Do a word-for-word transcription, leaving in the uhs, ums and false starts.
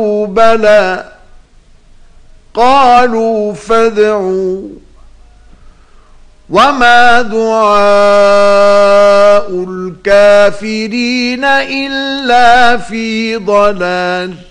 بلى قالوا فادعوا وما دعاء الكافرين إلا في ضلال.